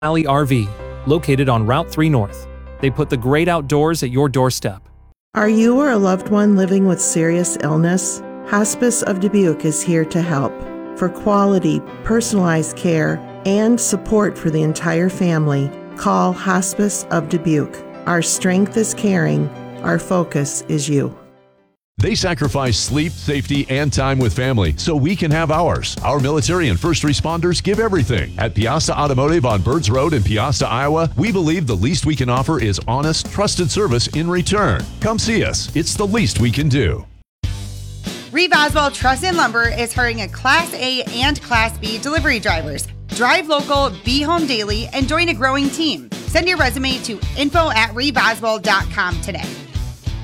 Valley RV, located on Route 3 North. They put the great outdoors at your doorstep. Are you or a loved one living with serious illness? Hospice of Dubuque is here to help. For quality, personalized care and support for the entire family, call Hospice of Dubuque. Our strength is caring. Our focus is you. They sacrifice sleep, safety, and time with family so we can have ours. Our military and first responders give everything. At Piazza Automotive on Birds Road in Piazza, Iowa, we believe the least we can offer is honest, trusted service in return. Come see us. It's the least we can do. Reeve Oswald Truss and Lumber is hiring a Class A and Class B delivery drivers. Drive local, be home daily, and join a growing team. Send your resume to info@reeveoswald.com today.